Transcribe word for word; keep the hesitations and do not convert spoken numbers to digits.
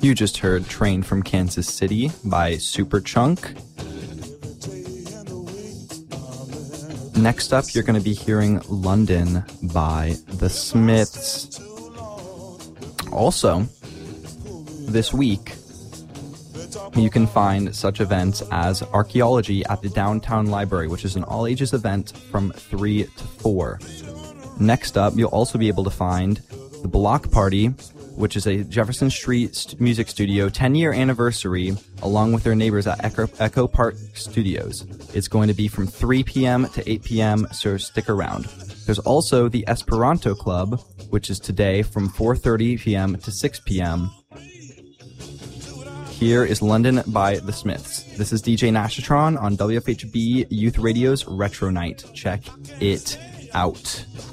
You just heard Train from Kansas City by Superchunk. Next up, you're going to be hearing London by The Smiths. Also, this week, you can find such events as Archaeology at the Downtown Library, which is an all-ages event from three to four. Next up, you'll also be able to find the Block Party, which is a Jefferson Street st- music studio ten-year anniversary, along with their neighbors at Echo, Echo Park Studios. It's going to be from three p.m. to eight p.m., so stick around. There's also the Esperanto Club, which is today from four thirty p.m. to six p.m. Here is London by The Smiths. This is D J Nashatron on W F H B Youth Radio's Retro Night. Check it out.